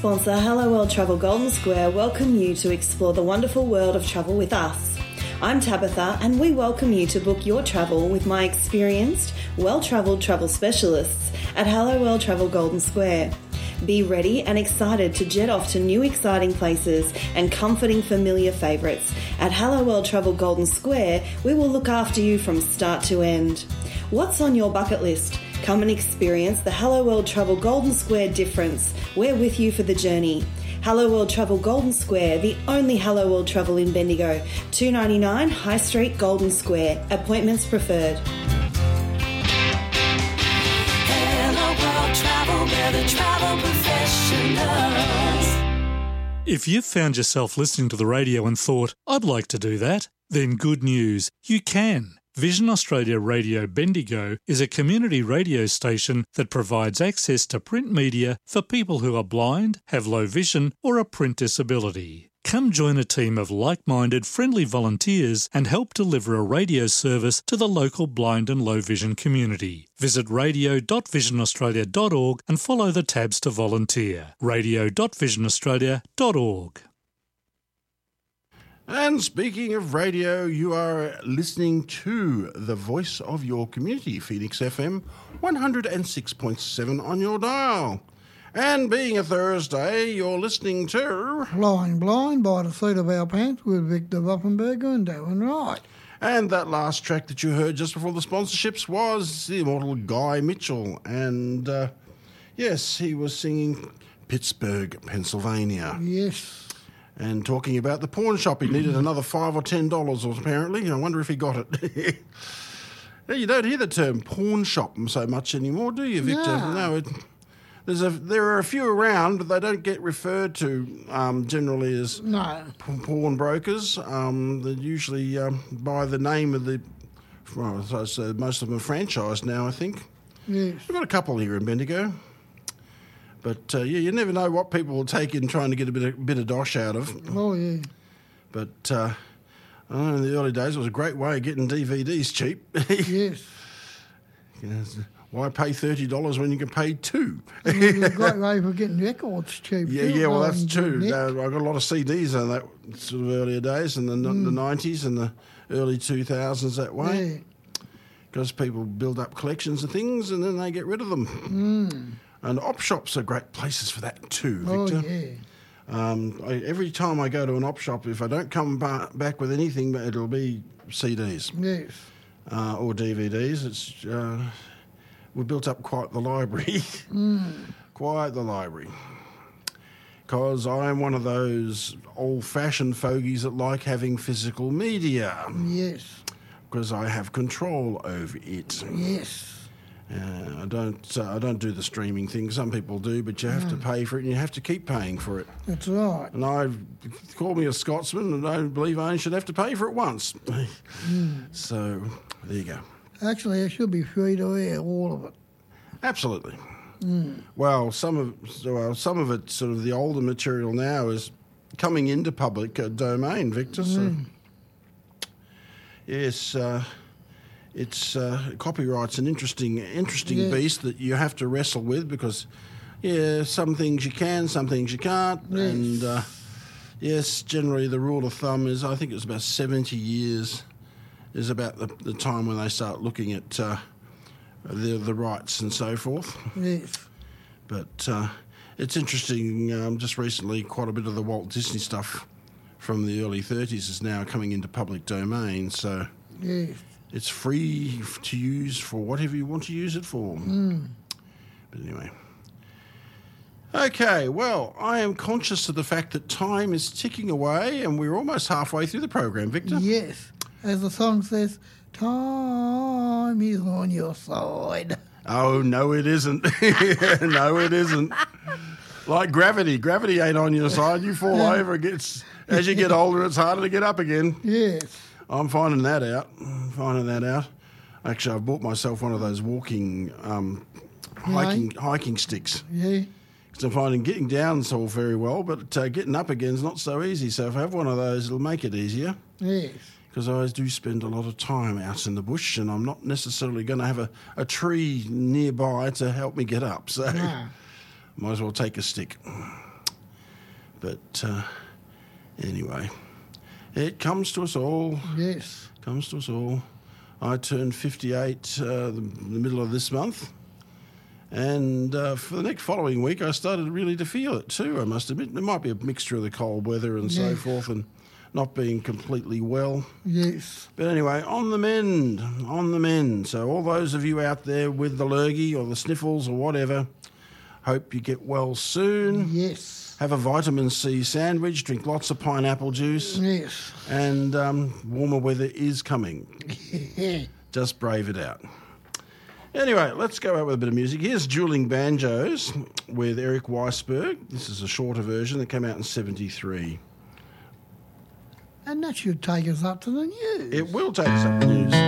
sponsor, Hello World Travel Golden Square, welcome you to explore the wonderful world of travel with us. I'm Tabitha, and we welcome you to book your travel with my experienced, well-travelled travel specialists at Hello World Travel Golden Square. Be ready and excited to jet off to new exciting places and comforting familiar favourites. At Hello World Travel Golden Square, we will look after you from start to end. What's on your bucket list? Come and experience the Hello World Travel Golden Square difference. We're with you for the journey. Hello World Travel Golden Square, the only Hello World Travel in Bendigo. $2.99 High Street, Golden Square. Appointments preferred. Hello World Travel, we're the travel professionals. If you've found yourself listening to the radio and thought, I'd like to do that, then good news, you can. Vision Australia Radio Bendigo is a community radio station that provides access to print media for people who are blind, have low vision or a print disability. Come join a team of like-minded, friendly volunteers and help deliver a radio service to the local blind and low vision community. Visit radio.visionaustralia.org and follow the tabs to volunteer. radio.visionaustralia.org. And speaking of radio, you are listening to the voice of your community, Phoenix FM 106.7 on your dial. And being a Thursday, you're listening to Flying Blind by the Seat of Our Pants with Victor Buffenberger and Darren Wright. And that last track that you heard just before the sponsorships was the immortal Guy Mitchell. And yes, he was singing Pittsburgh, Pennsylvania. Yes. And talking about the pawn shop, he needed another $5 or $10, apparently. I wonder if he got it. You don't hear the term pawn shop so much anymore, do you, Victor? No. There are a few around, but they don't get referred to generally as pawn brokers. They're usually by the name of the... Well, so most of them are franchised now, I think. Yes. We've got a couple here in Bendigo. But, you never know what people will take in trying to get a bit of dosh out of. Oh, yeah. But, I don't know, in the early days, it was a great way of getting DVDs cheap. Yes. Why pay $30 when you can pay $2? It was a great way for getting records cheap. Yeah, well, that's true. I got a lot of CDs in that sort of earlier days, in the 90s and the early 2000s that way. Because people build up collections of things and then they get rid of them. And op shops are great places for that too, Victor. Oh, yeah. Every time I go to an op shop, if I don't come back with anything, it'll be CDs. Yes. Or DVDs. We built up quite the library. Quite the library. Because I'm one of those old-fashioned fogies that like having physical media. Yes. Because I have control over it. Yes. I don't do the streaming thing. Some people do, but you have to pay for it and you have to keep paying for it. That's right. And call me a Scotsman and I don't believe I should have to pay for it once. So, there you go. Actually, it should be free to air, all of it. Absolutely. Well, some of it, sort of the older material now, is coming into public domain, Victor. So, yes, it's copyright's an interesting beast that you have to wrestle with because, some things you can, some things you can't, and yes, generally the rule of thumb is I think it's about 70 years is about the time when they start looking at the rights and so forth. Yes. But it's interesting. Just recently, quite a bit of the Walt Disney stuff from the early 30s is now coming into public domain. So. Yes. It's free to use for whatever you want to use it for. But anyway. Okay, well, I am conscious of the fact that time is ticking away and we're almost halfway through the program, Victor. Yes. As the song says, time is on your side. Oh, no, it isn't. No, it isn't. Like gravity. Gravity ain't on your side. You fall over. As you get older, it's harder to get up again. Yes. I'm finding that out. Actually, I've bought myself one of those walking, hiking sticks. Yeah. Because I'm finding getting down's all very well, but getting up again's not so easy. So if I have one of those, it'll make it easier. Yes. Because I do spend a lot of time out in the bush, and I'm not necessarily going to have a tree nearby to help me get up. So might as well take a stick. But anyway, it comes to us all. Yes. Comes to us all. I turned 58 the middle of this month. And for the next following week, I started really to feel it too, I must admit. It might be a mixture of the cold weather and so forth and not being completely well. Yes. But anyway, on the mend. So all those of you out there with the lurgy or the sniffles or whatever, hope you get well soon. Yes. Have a vitamin C sandwich, drink lots of pineapple juice. Yes. And warmer weather is coming. Just brave it out. Anyway, let's go out with a bit of music. Here's Dueling Banjos with Eric Weisberg. This is a shorter version that came out in 73. And that should take us up to the news. It will take us up to the news.